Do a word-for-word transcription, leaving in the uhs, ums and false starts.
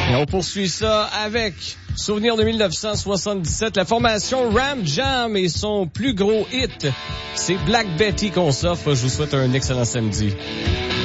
Et on poursuit ça avec souvenir de dix-neuf cent soixante-dix-sept, la formation Ram Jam et son plus gros hit, c'est Black Betty qu'on s'offre. Je vous souhaite un excellent samedi.